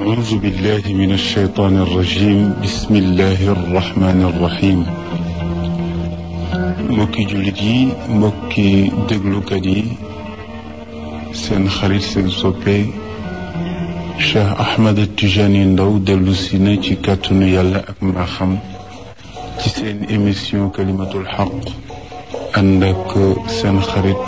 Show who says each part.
Speaker 1: أعوذ بالله من الشيطان الرجيم بسم الله الرحمن الرحيم mbokki jullit yi mbokki déglukat yi seen xarit seen soppe Cheikh Ahmed Tijani Ndaw dellu si na ci kàttanu yàlla ak mbaaxam ci seen émission kalimatul xaq ànd ak seen xarit